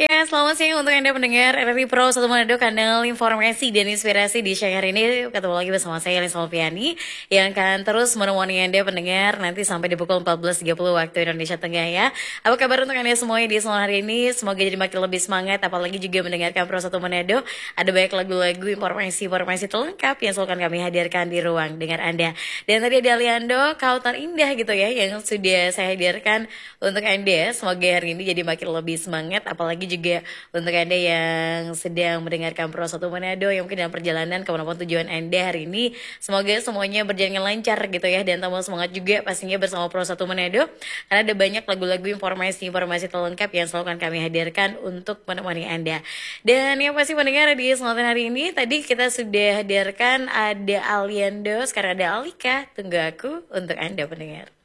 Ya, selamat siang untuk Anda pendengar RRI Pro 1 Manado, kanal informasi dan inspirasi di siang hari ini. Ketemu lagi bersama saya, Lisa Alfiani, yang akan terus menemani Anda pendengar nanti sampai di pukul 14.30 waktu Indonesia Tengah ya. Apa kabar untuk Anda semuanya di sore hari ini? Semoga jadi makin lebih semangat, apalagi juga mendengarkan Pro 1 Manado. Ada banyak lagu-lagu, informasi-informasi terlengkap yang selalu akan kami hadirkan di ruang dengar Anda. Dan tadi ada Aliando, Kau Terindah gitu ya, yang sudah saya hadirkan untuk Anda. Semoga hari ini jadi makin lebih semangat, apalagi juga untuk Anda yang sedang mendengarkan Pro 1 Manado yang mungkin dalam perjalanan kemanapun tujuan Anda hari ini, semoga semuanya berjalan lancar gitu ya, dan tambah semangat juga pastinya bersama Pro 1 Manado, karena ada banyak lagu-lagu informasi terlengkap yang selalu akan kami hadirkan untuk menemani Anda. Dan yang pasti mendengar di kesempatan hari ini, tadi kita sudah hadirkan ada Aliando, sekarang ada Alika, tunggu aku untuk Anda pendengar.